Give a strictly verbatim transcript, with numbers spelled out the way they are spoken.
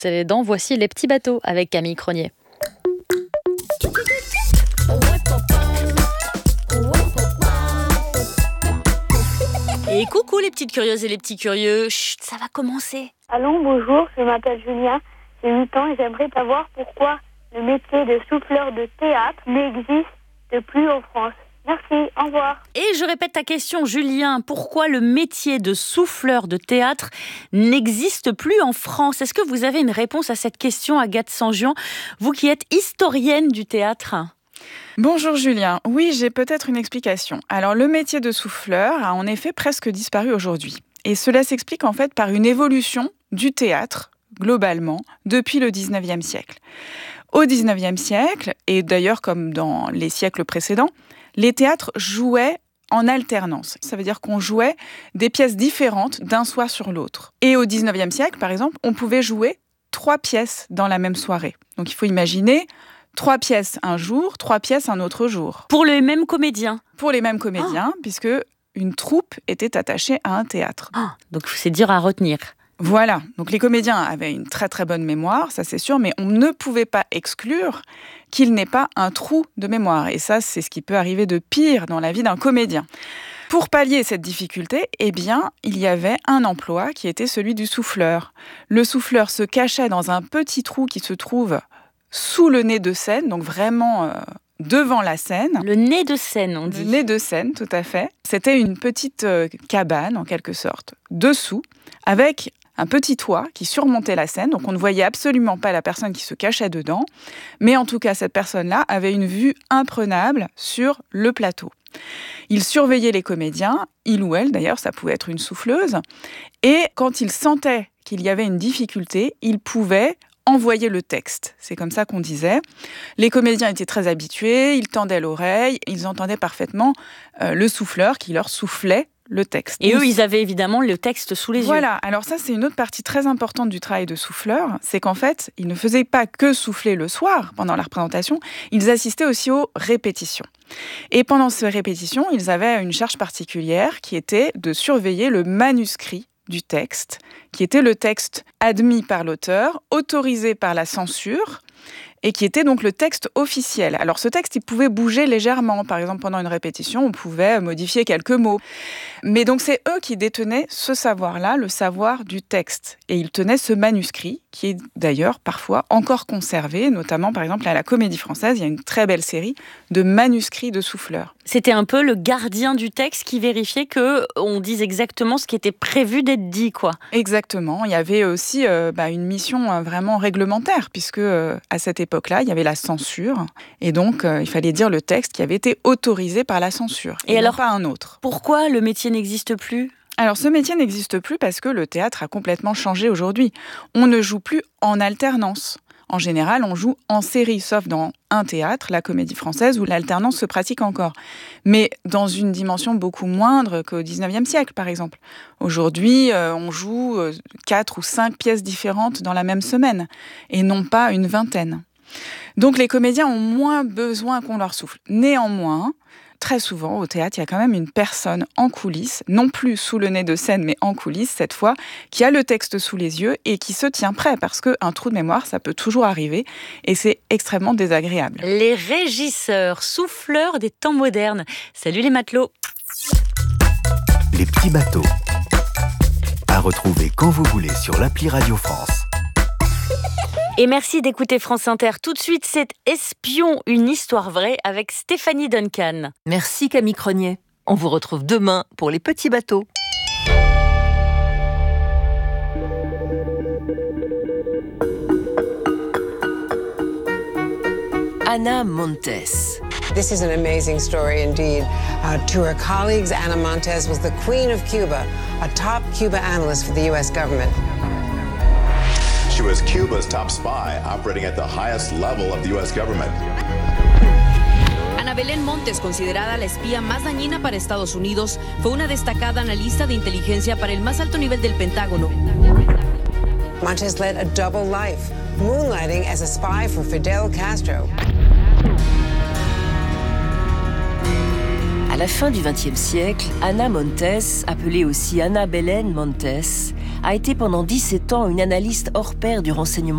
C'est dans Voici les petits bateaux avec Camille Cronier. Et coucou les petites curieuses et les petits curieux. Chut, ça va commencer. Allô, bonjour, je m'appelle Julien, j'ai huit ans et j'aimerais savoir pourquoi le métier de souffleur de théâtre n'existe plus en France. Merci, au revoir. Et je répète ta question, Julien. Pourquoi le métier de souffleur de théâtre n'existe plus en France ? Est-ce que vous avez une réponse à cette question, Agathe Sangian, vous qui êtes historienne du théâtre ? Bonjour Julien, oui j'ai peut-être une explication. Alors le métier de souffleur a en effet presque disparu aujourd'hui. Et cela s'explique en fait par une évolution du théâtre, globalement, depuis le dix-neuvième siècle. Au dix-neuvième siècle, et d'ailleurs comme dans les siècles précédents, les théâtres jouaient en alternance. Ça veut dire qu'on jouait des pièces différentes d'un soir sur l'autre. Et au dix-neuvième siècle, par exemple, on pouvait jouer trois pièces dans la même soirée. Donc il faut imaginer trois pièces un jour, trois pièces un autre jour. Pour les mêmes comédiens ? Pour les mêmes comédiens, oh. puisque une troupe était attachée à un théâtre. Oh, donc c'est dur à retenir. Voilà, donc les comédiens avaient une très très bonne mémoire, ça c'est sûr, mais on ne pouvait pas exclure qu'il n'ait pas un trou de mémoire. Et ça, c'est ce qui peut arriver de pire dans la vie d'un comédien. Pour pallier cette difficulté, eh bien, il y avait un emploi qui était celui du souffleur. Le souffleur se cachait dans un petit trou qui se trouve sous le nez de scène, donc vraiment euh, devant la scène. Le nez de scène, on dit. Le nez de scène, tout à fait. C'était une petite euh, cabane, en quelque sorte, dessous, avec un petit toit qui surmontait la scène, donc on ne voyait absolument pas la personne qui se cachait dedans, mais en tout cas, cette personne-là avait une vue imprenable sur le plateau. Il surveillait les comédiens, il ou elle, d'ailleurs, ça pouvait être une souffleuse, et quand il sentait qu'il y avait une difficulté, il pouvait envoyer le texte. C'est comme ça qu'on disait. Les comédiens étaient très habitués, ils tendaient l'oreille, ils entendaient parfaitement euh, le souffleur qui leur soufflait le texte. Et eux, ils avaient évidemment le texte sous les voilà. yeux. Voilà, alors ça, c'est une autre partie très importante du travail de souffleur, c'est qu'en fait, ils ne faisaient pas que souffler le soir, pendant la représentation, ils assistaient aussi aux répétitions. Et pendant ces répétitions, ils avaient une charge particulière qui était de surveiller le manuscrit du texte, qui était le texte admis par l'auteur, autorisé par la censure, et qui était donc le texte officiel. Alors ce texte, il pouvait bouger légèrement. Par exemple, pendant une répétition, on pouvait modifier quelques mots. Mais donc c'est eux qui détenaient ce savoir-là, le savoir du texte. Et ils tenaient ce manuscrit, qui est d'ailleurs parfois encore conservé, notamment par exemple à la Comédie Française, il y a une très belle série de manuscrits de souffleurs. C'était un peu le gardien du texte qui vérifiait qu'on dise exactement ce qui était prévu d'être dit, quoi. Exactement. Il y avait aussi euh, bah, une mission euh, vraiment réglementaire, puisque euh, à cette époque-là, il y avait la censure, et donc euh, il fallait dire le texte qui avait été autorisé par la censure, et, et alors, non pas un autre. Pourquoi le métier n'existe plus ? Alors ce métier n'existe plus parce que le théâtre a complètement changé aujourd'hui. On ne joue plus en alternance. En général, on joue en série, sauf dans un théâtre, la Comédie Française, où l'alternance se pratique encore. Mais dans une dimension beaucoup moindre qu'au dix-neuvième siècle, par exemple. Aujourd'hui, euh, on joue euh, quatre ou cinq pièces différentes dans la même semaine, et non pas une vingtaine. Donc les comédiens ont moins besoin qu'on leur souffle. Néanmoins, très souvent, au théâtre, il y a quand même une personne en coulisses, non plus sous le nez de scène, mais en coulisses, cette fois, qui a le texte sous les yeux et qui se tient prêt, parce qu'un trou de mémoire, ça peut toujours arriver, et c'est extrêmement désagréable. Les régisseurs, souffleurs des temps modernes. Salut les matelots. Les petits bateaux. À retrouver quand vous voulez sur l'appli Radio France. Et merci d'écouter France Inter. Tout de suite, c'est Espion, une histoire vraie avec Stéphanie Duncan. Merci Camille Cronier. On vous retrouve demain pour les petits bateaux. Ana Montes. This is an amazing story indeed. Uh, to her colleagues, Ana Montes was the Queen of Cuba, a top Cuba analyst for the U S government. She was Cuba's top spy, operating at the highest level of the U S government. Ana Belén Montes, considerada la espía más dañina para Estados Unidos, fue una destacada analista de inteligencia para el más alto nivel del Pentágono. Montes led a double life, moonlighting as a spy for Fidel Castro. À la fin du vingtième siècle, Ana Montes, appelée aussi Ana Belén Montes, a été pendant dix-sept ans une analyste hors pair du renseignement